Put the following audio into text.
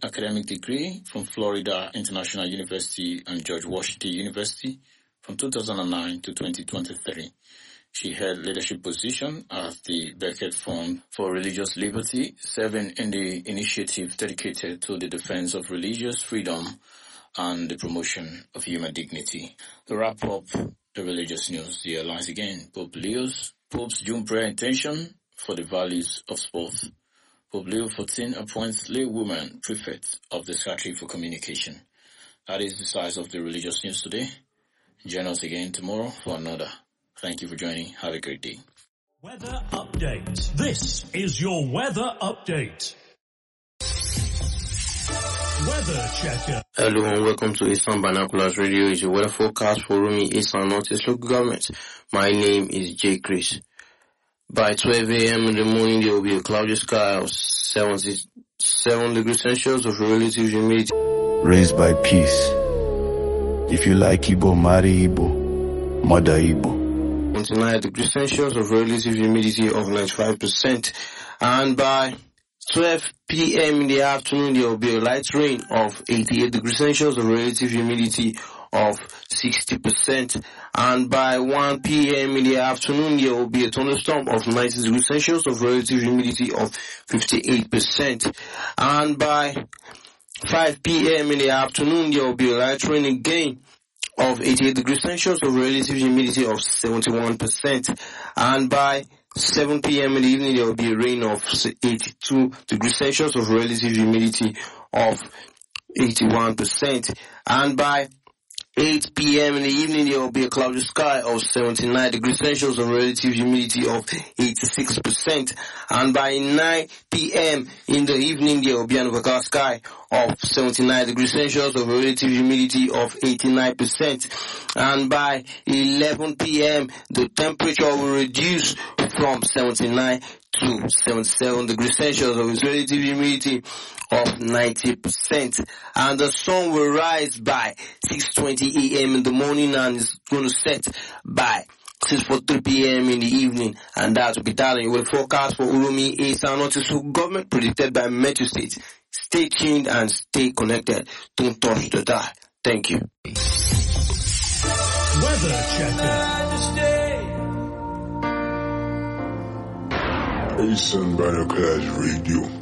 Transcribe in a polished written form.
academic degree from Florida International University and George Washington University from 2009 to 2023. She held leadership position at the Beckett Fund for Religious Liberty, serving in the initiative dedicated to the defense of religious freedom and the promotion of human dignity. To wrap up the religious news, the headlines again. Pope's June prayer intention for the values of sport. Pope Leo XIV appoints lay woman prefect of the Secretary for Communication. That is the size of the religious news today. Join us again tomorrow for another. Thank you for joining. Have a great day. Weather update. This is your weather update. Weather checker. Hello and welcome to Eastern Binoculars Radio. It's your weather forecast for Rumi, Eastern Northeast local government. My name is J. Chris. By 12 a.m. in the morning, there will be a cloudy sky of 77 degrees Celsius of relative humidity. Raised by peace. If you like Igbo, marry Igbo. Mother Igbo. 29 degrees Celsius of relative humidity of 95%. And by 12 p.m. in the afternoon, there will be a light rain of 88 degrees Celsius of relative humidity of 60%. And by 1 p.m. in the afternoon, there will be a thunderstorm of 90 degrees Celsius of relative humidity of 58%. And by 5 p.m. in the afternoon, there will be a light rain again of 88 degrees Celsius of relative humidity of 71%. And by 7 p.m. in the evening, there will be a rain of 82 degrees Celsius of relative humidity of 81%. And by 8 p.m. in the evening, there will be a cloudy sky of 79 degrees Celsius of relative humidity of 86%. And by 9 p.m. in the evening, there will be an overcast sky of 79 degrees Celsius of relative humidity of 89%. And by 11 p.m., the temperature will reduce from 79 to 77 degrees Celsius of its relative humidity of 90%. And the sun will rise by 6:20 a.m. in the morning and is going to set by 6:43 p.m. in the evening. And that will be that in your forecast for Urumi, Eastern Northeast government predicted by Metro State. Stay tuned and stay connected. Don't touch the dial. Thank you. Weather checker. Eastern Binoculars Radio.